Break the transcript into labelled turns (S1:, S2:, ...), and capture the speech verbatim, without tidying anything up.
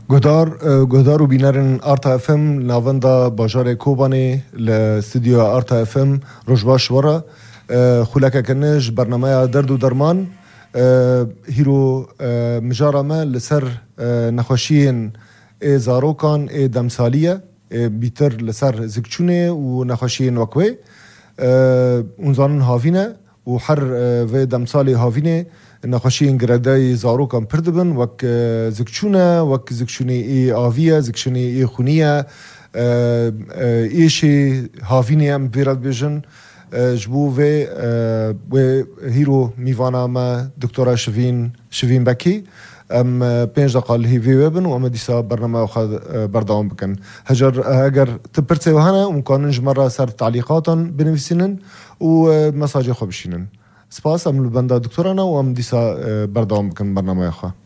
S1: گهدار گهدار و بینرن آرتا اف ام ناوندا باجار کوبانی لاستودیو آرتا اف ام رجباش ورا خلاك کنج برنامه درد و درمان هیرو مجارا ما لسر نخوشین ای زاروکان ای دمسالیه بیتر لسر زکچونه و نخوشین وکوی اونزانن هاوینه و هر و دمسالی هاوینه نخوشین گردای زاروکان پردبن وک زکچونه وک زکچونه ای آویه زکچونه ای خونیه ایشی هاوینه هم بیرد بیجن جبو و و هیرو میوانا ما دکترا شوین شوین بکی ام پنج دقال هی وی وبن و ام دیسا برنامه خود بردام بکن هجر اگر تپرت وهنا ممكن مرة صار تعليقاتا بنفسنا ومساجي خو بشينن سپاس ام البندا دكتورنا و ام دیسا بردام بکن برنامه خو